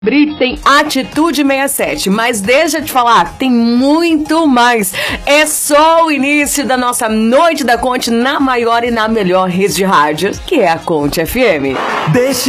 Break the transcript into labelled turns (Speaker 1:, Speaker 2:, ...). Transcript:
Speaker 1: Brit tem Atitude 67, mas deixa eu te falar, tem muito mais. É só o início da nossa Noite da Conte na maior e na melhor rede de rádio, que é a Conte FM.
Speaker 2: Deixa